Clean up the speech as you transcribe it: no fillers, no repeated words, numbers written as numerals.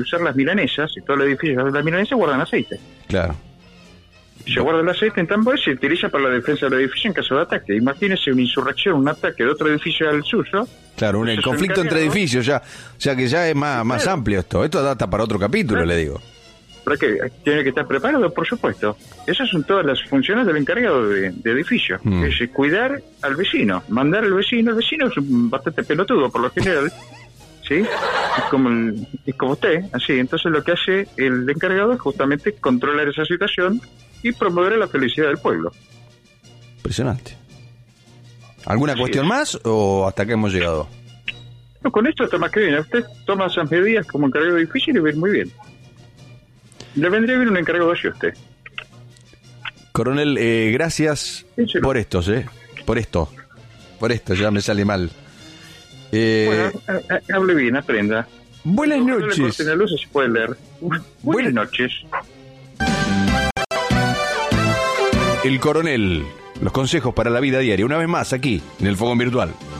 usar las milanesas, y todo el edificio de las milanesas guardan aceite. Claro. Se guarda el aceite en tambores y se utiliza para la defensa del edificio en caso de ataque. Imagínese una insurrección, un ataque de otro edificio al suyo. Claro, el conflicto entre edificios ya, o sea que ya es más amplio esto. Esto data para otro capítulo, le digo. ¿Para qué? Tiene que estar preparado, por supuesto. Esas son todas las funciones del encargado de edificio. Es cuidar al vecino, mandar al vecino. El vecino es bastante pelotudo, por lo general. ¿Sí? Es como usted, así. Entonces lo que hace el encargado es justamente controlar esa situación y promover la felicidad del pueblo. Impresionante. ¿Alguna cuestión más o hasta acá hemos llegado? No, con esto está más que bien. Usted toma esas medidas como encargado de edificio y le va a ir muy bien. Le vendría bien un encargado así a usted. Coronel, gracias por estos, por esto, ya me sale mal. Bueno, hable bien, aprenda. Buenas noches. La luz se puede leer. Buenas noches. El Coronel, los consejos para la vida diaria, una vez más aquí, en el Fogón Virtual.